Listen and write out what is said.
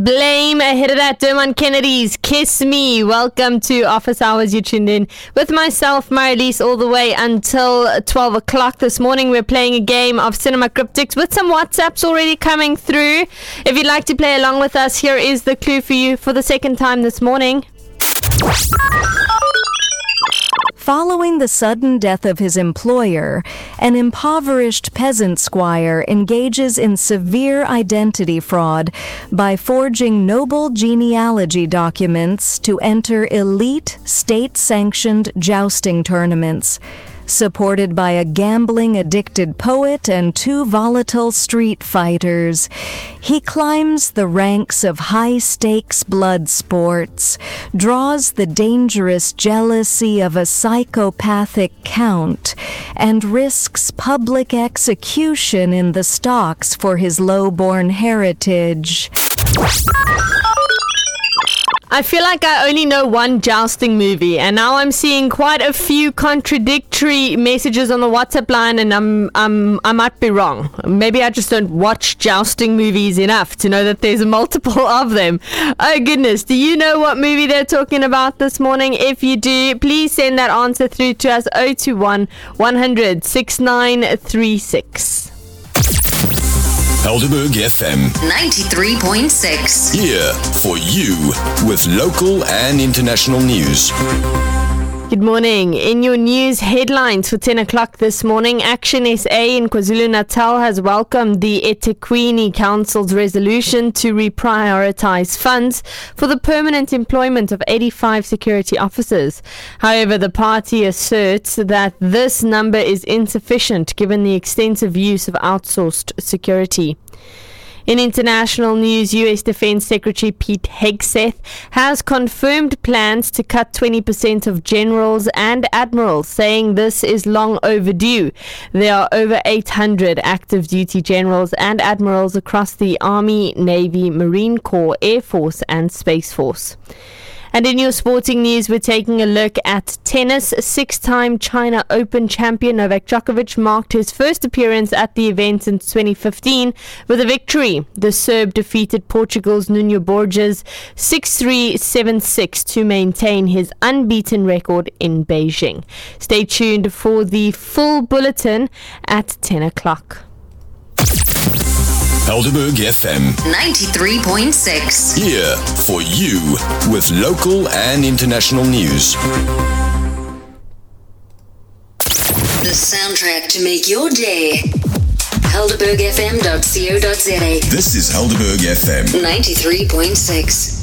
Blame ahead of that, Dermot Kennedy's Kiss Me. Welcome to Office Hours. You tuned in with myself, Marilise, all the way until 12 o'clock. This morning we're playing a game of Cinema Cryptics with some WhatsApps already coming through. If you'd like to play along with us, here is the clue for you for the second time this morning. Following the sudden death of his employer, an impoverished peasant squire engages in severe identity fraud by forging noble genealogy documents to enter elite, state-sanctioned jousting tournaments. Supported by a gambling-addicted poet and two volatile street fighters, he climbs the ranks of high-stakes blood sports, draws the dangerous jealousy of a psychopathic count, and risks public execution in the stocks for his low-born heritage. I feel like I only know one jousting movie, and now I'm seeing quite a few contradictory messages on the WhatsApp line, and I might be wrong. Maybe I just don't watch jousting movies enough to know that there's multiple of them. Oh goodness, do you know what movie they're talking about this morning? If you do, please send that answer through to us 021 100 6936. Helderberg FM 93.6. here for you with local and international news. Good morning. In your news headlines for 10 o'clock this morning, Action SA in KwaZulu-Natal has welcomed the eThekwini Council's resolution to reprioritise funds for the permanent employment of 85 security officers. However, the party asserts that this number is insufficient given the extensive use of outsourced security. In international news, U.S. Defense Secretary Pete Hegseth has confirmed plans to cut 20% of generals and admirals, saying this is long overdue. There are over 800 active duty generals and admirals across the Army, Navy, Marine Corps, Air Force and Space Force. And in your sporting news, we're taking a look at tennis. Six-time China Open champion Novak Djokovic marked his first appearance at the event since 2015 with a victory. The Serb defeated Portugal's Nuno Borges 6-3, 7-6 to maintain his unbeaten record in Beijing. Stay tuned for the full bulletin at 10 o'clock. Helderberg FM 93.6. here for you with local and international news. The soundtrack to make your day. HelderbergFM.co.za. This is Helderberg FM 93.6.